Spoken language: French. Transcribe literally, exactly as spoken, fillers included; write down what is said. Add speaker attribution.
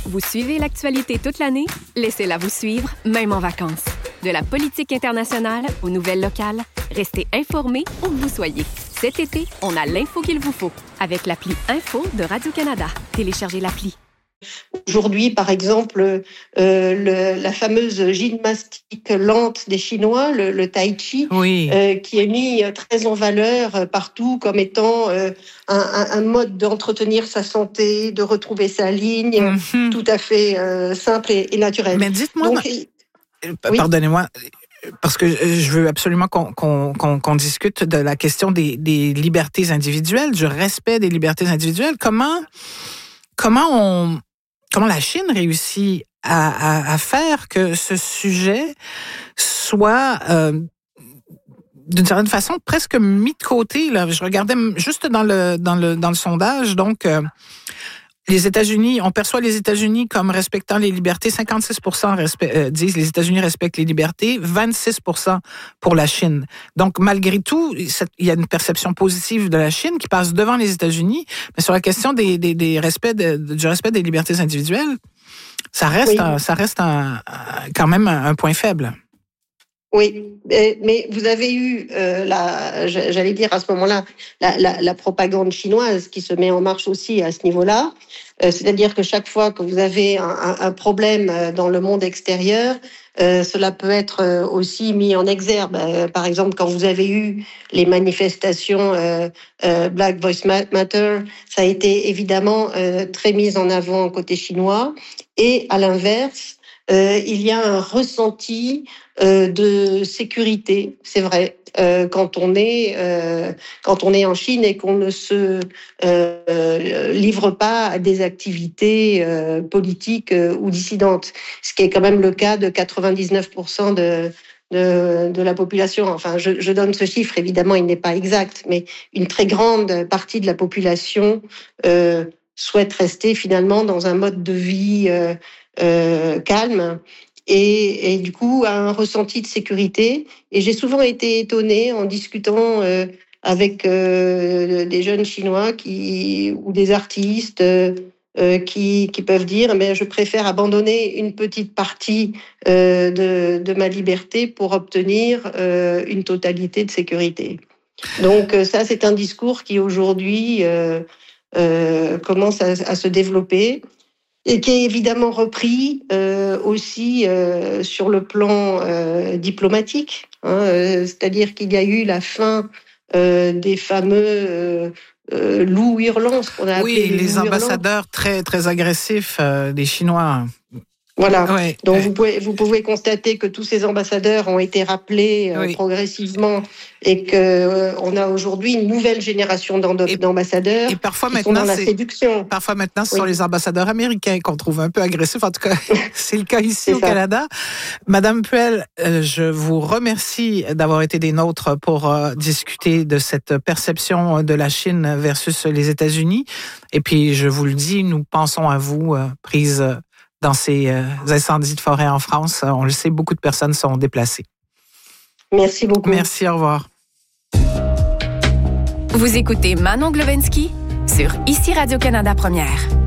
Speaker 1: Vous suivez l'actualité toute l'année? Laissez-la vous suivre, même en vacances. De la politique internationale aux nouvelles locales, restez informés où que vous soyez. Cet été, on a l'info qu'il vous faut avec l'appli Info de Radio-Canada. Téléchargez l'appli.
Speaker 2: Aujourd'hui, par exemple, euh, le, la fameuse gymnastique lente des Chinois, le, le tai chi,
Speaker 3: oui.
Speaker 2: euh, qui est mis très en valeur partout comme étant euh, un, un, un mode d'entretenir sa santé, de retrouver sa ligne, mm-hmm. tout à fait euh, simple et, et naturel.
Speaker 3: Mais dites-moi, Donc, ma... oui? pardonnez-moi, parce que je veux absolument qu'on, qu'on, qu'on, qu'on discute de la question des, des libertés individuelles, du respect des libertés individuelles. Comment, comment on... Comment la Chine réussit à, à, à faire que ce sujet soit, euh, d'une certaine façon, presque mis de côté. Là. Je regardais juste dans le, dans le, dans le sondage, donc euh, les États-Unis, on perçoit les États-Unis comme respectant les libertés. cinquante-six pour cent respect, euh, disent les États-Unis respectent les libertés, vingt-six pour cent pour la Chine. Donc, malgré tout, il y a une perception positive de la Chine qui passe devant les États-Unis. Mais sur la question des, des, des respects de, du respect des libertés individuelles, ça reste, oui. un, ça reste un, quand même un point faible.
Speaker 2: Oui, mais vous avez eu, euh, la, j'allais dire à ce moment-là, la, la, la propagande chinoise qui se met en marche aussi à ce niveau-là. Euh, c'est-à-dire que chaque fois que vous avez un, un, un problème dans le monde extérieur, euh, cela peut être aussi mis en exergue. Euh, par exemple, quand vous avez eu les manifestations euh, euh, Black Voice Matter, ça a été évidemment euh, très mis en avant côté chinois. Et à l'inverse, euh, il y a un ressenti euh, de sécurité, c'est vrai. Euh, quand on est euh, quand on est en Chine et qu'on ne se euh, livre pas à des activités euh, politiques euh, ou dissidentes, ce qui est quand même le cas de quatre-vingt-dix-neuf pour cent de de, de la population. Enfin, je, je donne ce chiffre, évidemment, il n'est pas exact, mais une très grande partie de la population euh, souhaite rester finalement dans un mode de vie euh, euh, calme. Et, et du coup, un ressenti de sécurité. Et j'ai souvent été étonnée en discutant euh, avec euh, des jeunes Chinois qui, ou des artistes euh, qui, qui peuvent dire mais je préfère abandonner une petite partie euh, de, de ma liberté pour obtenir euh, une totalité de sécurité. Donc ça, c'est un discours qui aujourd'hui euh, euh, commence à, à se développer. Et qui est évidemment repris euh, aussi euh, sur le plan euh, diplomatique, hein, euh, c'est-à-dire qu'il y a eu la fin euh, des fameux euh, euh, loups hurlants, ce qu'on a
Speaker 3: oui,
Speaker 2: appelé les,
Speaker 3: les
Speaker 2: loups
Speaker 3: ambassadeurs
Speaker 2: hurlants.
Speaker 3: très très agressifs euh, des Chinois.
Speaker 2: Voilà.
Speaker 3: Oui,
Speaker 2: Donc
Speaker 3: oui.
Speaker 2: vous pouvez vous pouvez constater que tous ces ambassadeurs ont été rappelés euh, oui. progressivement et que euh, on a aujourd'hui une nouvelle génération d'ambassadeurs
Speaker 3: et parfois
Speaker 2: qui
Speaker 3: maintenant
Speaker 2: sont dans la
Speaker 3: c'est,
Speaker 2: séduction.
Speaker 3: Parfois maintenant ce
Speaker 2: oui.
Speaker 3: sont les ambassadeurs américains qu'on trouve un peu agressifs. En tout cas, c'est le cas ici c'est au ça. Canada. Madame Puel, euh, je vous remercie d'avoir été des nôtres pour euh, discuter de cette perception de la Chine versus les États-Unis. Et puis je vous le dis, nous pensons à vous, euh, prise. Euh, Dans ces euh, incendies de forêt en France, on le sait, beaucoup de personnes sont déplacées.
Speaker 2: Merci beaucoup.
Speaker 3: Merci, au revoir.
Speaker 1: Vous écoutez Manon Glowinski sur Ici Radio-Canada Première.